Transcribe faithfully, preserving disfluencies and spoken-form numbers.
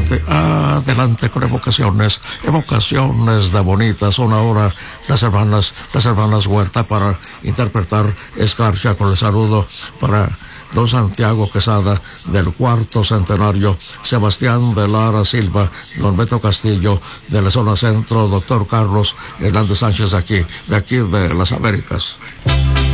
adelante, adelante con evocaciones, evocaciones de Bonita. Son ahora las hermanas, las hermanas Huerta para interpretar Escarcha con el saludo para don Santiago Quesada del cuarto centenario, Sebastián de Lara Silva, don Beto Castillo de la zona centro, doctor Carlos Hernández Sánchez de aquí, de aquí de las Américas.